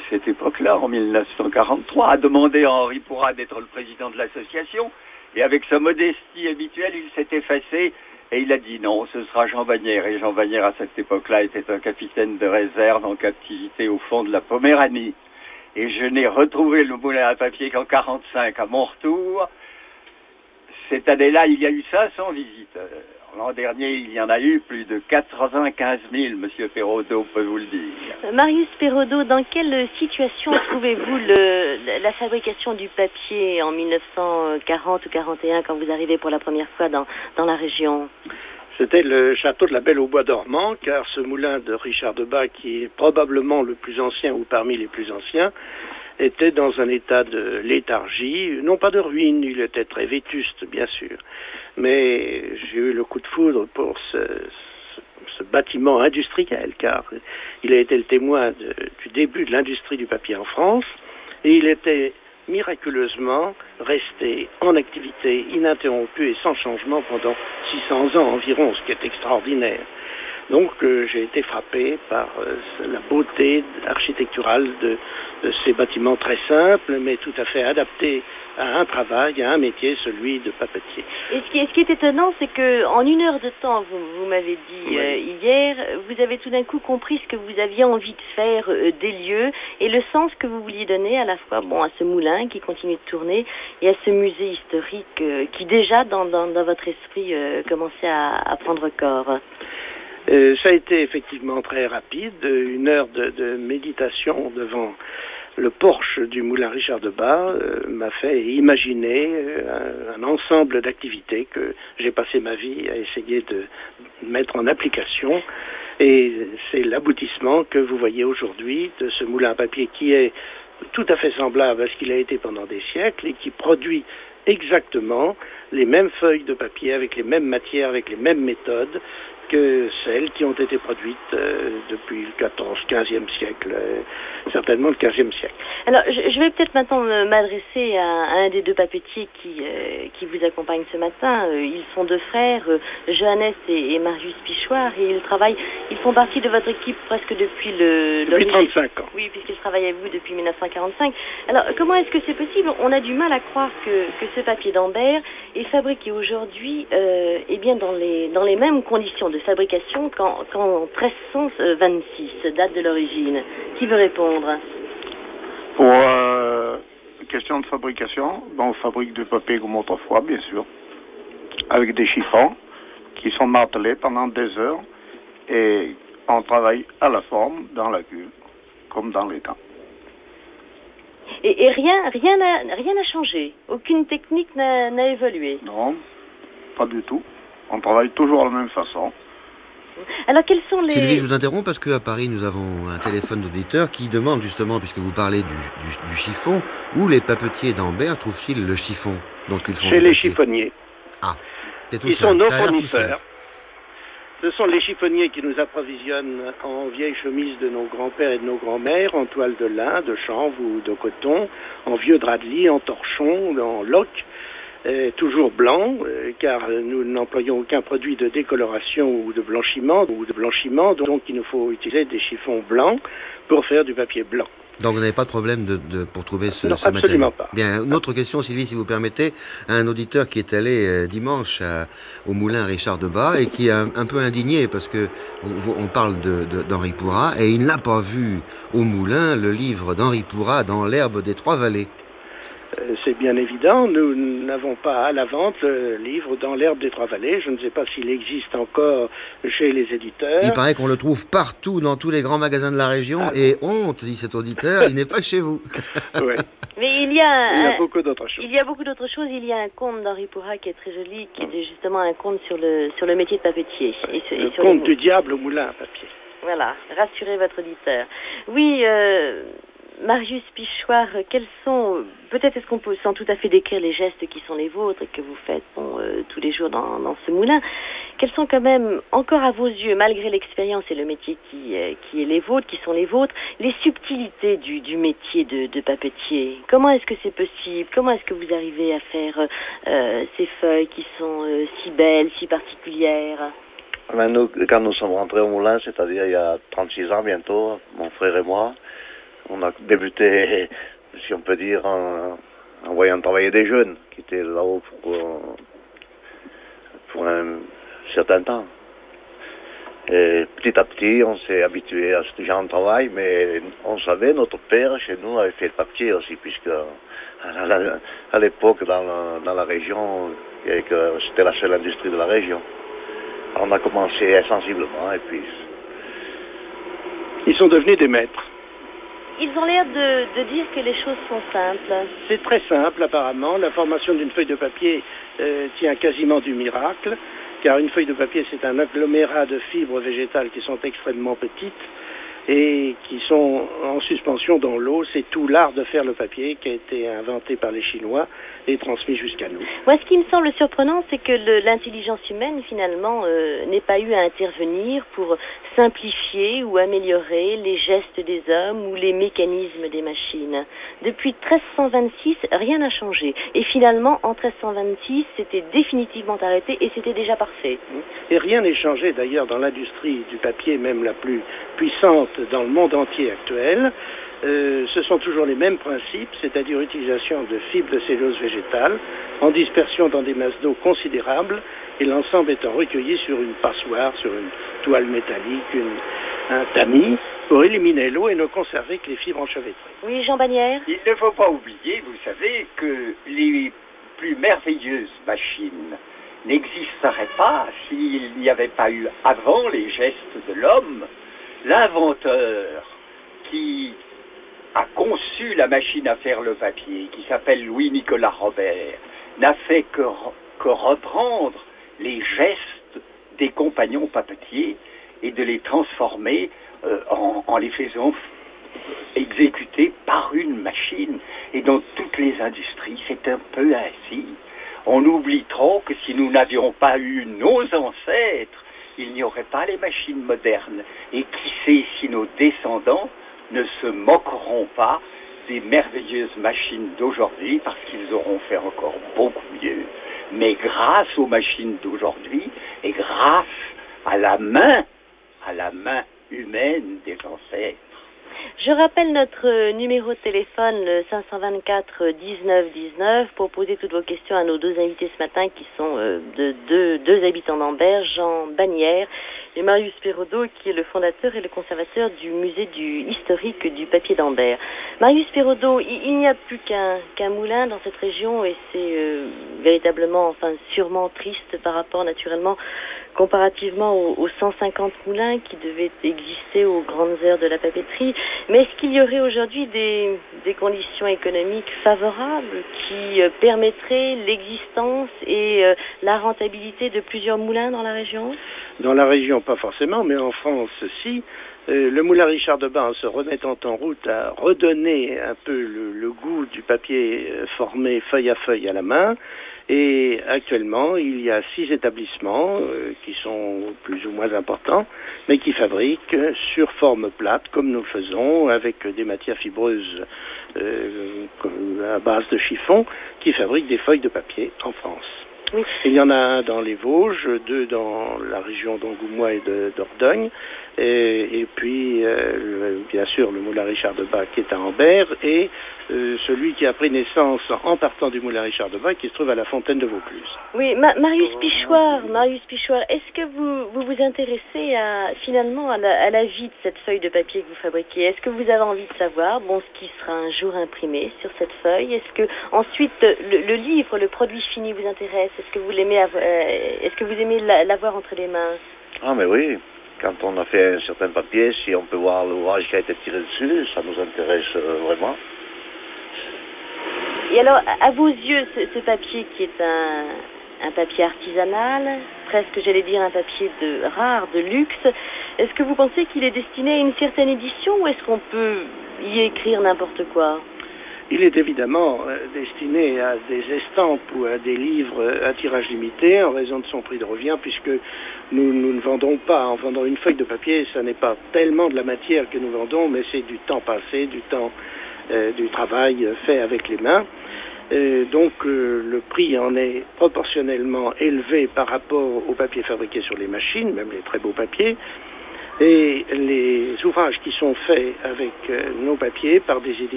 cette époque-là, en 1943, a demandé à Henri Pourrat d'être le président de l'association. Et avec sa modestie habituelle, il s'est effacé et il a dit non, ce sera Jean Bagnères. Et Jean Bagnères, à cette époque-là, était un capitaine de réserve en captivité au fond de la Poméranie. Et je n'ai retrouvé le moulin à papier qu'en 1945, à mon retour. Cette année-là, il y a eu 500 visiteurs. L'an dernier, il y en a eu plus de 95 000, Monsieur Perraudot peut vous le dire. Marius Perraudot, dans quelle situation trouvez-vous la fabrication du papier en 1940 ou 41 quand vous arrivez pour la première fois dans la région? C'était le château de la Belle au Bois dormant, car ce moulin de Richard Debat, qui est probablement le plus ancien ou parmi les plus anciens, était dans un état de léthargie, non pas de ruine, il était très vétuste, bien sûr. Mais j'ai eu le coup de foudre pour ce bâtiment industriel, car il a été le témoin du début de l'industrie du papier en France, et il était miraculeusement resté en activité ininterrompue et sans changement pendant 600 ans environ, ce qui est extraordinaire. Donc j'ai été frappé par la beauté architecturale de ces bâtiments très simples, mais tout à fait adaptés à un travail, à un métier, celui de papetier. Et ce qui est étonnant, c'est qu'en 1 heure de temps, vous m'avez dit hier, vous avez tout d'un coup compris ce que vous aviez envie de faire des lieux et le sens que vous vouliez donner à la fois à ce moulin qui continue de tourner et à ce musée historique qui déjà dans votre esprit commençait à prendre corps. Ça a été effectivement très rapide, 1 heure de méditation devant le porche du moulin Richard Debat m'a fait imaginer un ensemble d'activités que j'ai passé ma vie à essayer de mettre en application. Et c'est l'aboutissement que vous voyez aujourd'hui de ce moulin à papier qui est tout à fait semblable à ce qu'il a été pendant des siècles et qui produit exactement les mêmes feuilles de papier avec les mêmes matières, avec les mêmes méthodes que celles qui ont été produites depuis le 15e siècle, certainement le 15e siècle. Alors, je vais peut-être maintenant m'adresser à un des deux papetiers qui vous accompagnent ce matin. Ils sont 2 frères, Johannes et Marius Pichoir, et ils font partie de votre équipe presque depuis Depuis 35 ans. Oui, puisqu'ils travaillent avec vous depuis 1945. Alors, comment est-ce que c'est possible? On a du mal à croire que ce papier d'Ambert est fabriqué aujourd'hui bien dans les mêmes conditions de fabrication qu'en 1326, date de l'origine. Qui veut répondre? Pour question de fabrication, on fabrique du papier comme autrefois, bien sûr, avec des chiffons qui sont martelés pendant des heures et on travaille à la forme dans la cuve, comme dans les temps. Et rien n'a changé? Aucune technique n'a évolué? Non, pas du tout. On travaille toujours de la même façon. Alors, quels sont les... Sylvie, je vous interromps parce qu'à Paris, nous avons un téléphone d'auditeur qui demande justement, puisque vous parlez du chiffon, où les papetiers d'Ambert trouvent-ils le chiffon dont ils font Chez les chiffonniers. Ah, c'est tout Ils simple. sont nos Ça a l'air tout fournisseurs. simple. Ce sont les chiffonniers qui nous approvisionnent en vieilles chemises de nos grands-pères et de nos grands-mères, en toile de lin, de chanvre ou de coton, en vieux drap de lit, en torchon, en loques. Toujours blanc, car nous n'employons aucun produit de décoloration ou de blanchiment, donc il nous faut utiliser des chiffons blancs pour faire du papier blanc. Donc vous n'avez pas de problème pour trouver ce matériel? Absolument pas. Bien, une autre question, Sylvie, si vous permettez, à un auditeur qui est allé dimanche au moulin Richard Debat et qui est un peu indigné parce que on parle d'Henri Pourrat et il n'a pas vu au moulin le livre d'Henri Pourrat dans l'herbe des 3 vallées. C'est bien évident, nous n'avons pas à la vente le livre dans l'herbe des 3 vallées. Je ne sais pas s'il existe encore chez les éditeurs. Il paraît qu'on le trouve partout dans tous les grands magasins de la région et honte, dit cet auditeur, il n'est pas chez vous. Ouais. Mais il y a beaucoup d'autres choses. Il y a beaucoup d'autres choses. Il y a un conte d'Henri Pourrat qui est très joli, qui est justement un conte sur le métier de papetier. Le conte du diable au moulin à papier. Voilà, rassurez votre auditeur. Oui, Marius Pichoir, quels sont, peut-être est-ce qu'on peut sans tout à fait décrire les gestes qui sont les vôtres et que vous faites tous les jours dans ce moulin, quels sont quand même, encore à vos yeux, malgré l'expérience et le métier qui est les vôtres, qui sont les vôtres, les subtilités du métier de papetier? Comment est-ce que c'est possible? Comment est-ce que vous arrivez à faire ces feuilles qui sont si belles, si particulières? Nous, quand nous sommes rentrés au moulin, c'est-à-dire il y a 36 ans bientôt, mon frère et moi, On a débuté, si on peut dire, en voyant travailler des jeunes qui étaient là-haut pour un certain temps. Et petit à petit, on s'est habitué à ce genre de travail, mais on savait, notre père, chez nous, avait fait le papier aussi, puisque à l'époque, dans la région, c'était la seule industrie de la région. Alors on a commencé sensiblement, et puis... Ils sont devenus des maîtres. Ils ont l'air de dire que les choses sont simples. C'est très simple, apparemment. La formation d'une feuille de papier tient quasiment du miracle, car une feuille de papier, c'est un agglomérat de fibres végétales qui sont extrêmement petites et qui sont en suspension dans l'eau. C'est tout l'art de faire le papier qui a été inventé par les Chinois et transmis jusqu'à nous. Moi, ce qui me semble surprenant, c'est que l'intelligence humaine, finalement, n'ait pas eu à intervenir pour simplifier ou améliorer les gestes des hommes ou les mécanismes des machines. Depuis 1326, rien n'a changé. Et finalement, en 1326, c'était définitivement arrêté et c'était déjà parfait. Et rien n'est changé d'ailleurs dans l'industrie du papier, même la plus puissante dans le monde entier actuel. Ce sont toujours les mêmes principes, c'est-à-dire utilisation de fibres de cellulose végétale en dispersion dans des masses d'eau considérables et l'ensemble étant recueilli sur une passoire, sur une toile métallique, un tamis, pour éliminer l'eau et ne conserver que les fibres enchevêtrées. Oui, Jean Bagnères. Il ne faut pas oublier, vous savez, que les plus merveilleuses machines n'existeraient pas s'il n'y avait pas eu avant les gestes de l'homme. L'inventeur qui a conçu la machine à faire le papier, qui s'appelle Louis-Nicolas Robert, n'a fait que reprendre les gestes des compagnons papetiers et de les transformer en les faisant exécuter par une machine. Et dans toutes les industries, c'est un peu ainsi. On oublie trop que si nous n'avions pas eu nos ancêtres, il n'y aurait pas les machines modernes. Et qui sait si nos descendants ne se moqueront pas des merveilleuses machines d'aujourd'hui parce qu'ils auront fait encore beaucoup mieux. Mais grâce aux machines d'aujourd'hui et grâce à la main humaine des ancêtres. Je rappelle notre numéro de téléphone, le 524 19 19, pour poser toutes vos questions à nos deux invités ce matin qui sont deux habitants d'Ambert, Jean Bagnères et Marius Perraudot, qui est le fondateur et le conservateur du musée historique du papier d'Ambert. Marius Perraudot, il n'y a plus qu'un moulin dans cette région et c'est véritablement, sûrement triste par rapport naturellement comparativement aux 150 moulins qui devaient exister aux grandes heures de la papeterie. Mais est-ce qu'il y aurait aujourd'hui des conditions économiques favorables qui permettraient l'existence et la rentabilité de plusieurs moulins dans la région? Dans la région, pas forcément, mais en France, si. Le moulin Richard Debat, en se remettant en route, a redonné un peu le goût du papier formé feuille à feuille à la main. Et actuellement, il y a 6 établissements qui sont plus ou moins importants, mais qui fabriquent sur forme plate, comme nous le faisons, avec des matières fibreuses à base de chiffon, qui fabriquent des feuilles de papier en France. Oui. Il y en a un dans les Vosges, 2 dans la région d'Angoumois et de Dordogne, et puis bien sûr le moulin Richard Debat qui est à Ambert, et celui qui a pris naissance en partant du moulin Richard Debat qui se trouve à la Fontaine de Vaucluse. Oui, Marius Pichoir, est-ce que vous vous intéressez finalement à la vie de cette feuille de papier que vous fabriquez? Est-ce que vous avez envie de savoir ce qui sera un jour imprimé sur cette feuille? Est-ce que ensuite le livre, le produit fini vous intéresse? Est-ce que vous aimez l'avoir entre les mains? Ah mais oui, quand on a fait un certain papier, si on peut voir l'ouvrage qui a été tiré dessus, ça nous intéresse vraiment. Et alors, à vos yeux, ce papier qui est un papier artisanal, presque j'allais dire un papier rare, de luxe, est-ce que vous pensez qu'il est destiné à une certaine édition ou est-ce qu'on peut y écrire n'importe quoi? Il est évidemment destiné à des estampes ou à des livres à tirage limité en raison de son prix de revient, puisque nous ne vendons pas. En vendant une feuille de papier, ce n'est pas tellement de la matière que nous vendons, mais c'est du temps passé, du travail fait avec les mains. Donc le prix en est proportionnellement élevé par rapport au papier fabriqué sur les machines, même les très beaux papiers. Et les ouvrages qui sont faits avec nos papiers par des éditeurs